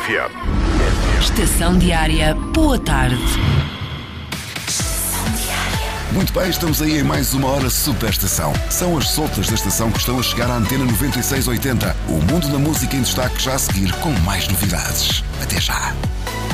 FM. Estação Diária, boa tarde. Muito bem, estamos aí em mais uma hora Super Estação. São as soltas da estação que estão a chegar à Antena 9680. O mundo da música em destaque já a seguir com mais novidades. Até já.